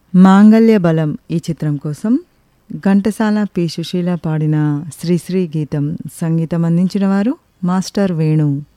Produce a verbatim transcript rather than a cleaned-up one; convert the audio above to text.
మాంగళ్య బలం ఈ చిత్రం కోసం ఘంటసాల పి సుశీల పాడిన శ్రీశ్రీ గీతం. సంగీతం అందించిన వారు మాస్టర్ వేణు.